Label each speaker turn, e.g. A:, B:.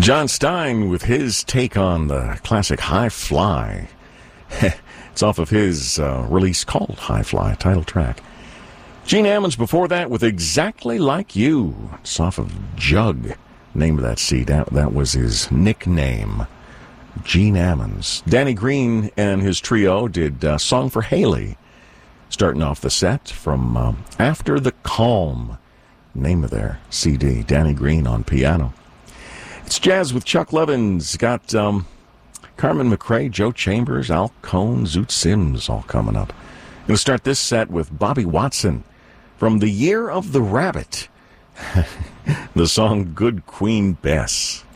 A: John Stein with his take on the classic High Fly. It's off of his release called High Fly, title track. Gene Ammons before that with Exactly Like You. It's off of Jug, name of that CD. That was his nickname, Gene Ammons. Danny Green and his trio did Song for Haley, starting off the set from After the Calm, name of their CD. Danny Green on piano. It's Jazz with Chuck Levins. Got Carmen McRae, Joe Chambers, Al Cohn, Zoot Sims all coming up. Going to start this set with Bobby Watson from The Year of the Rabbit. The song Good Queen Bess.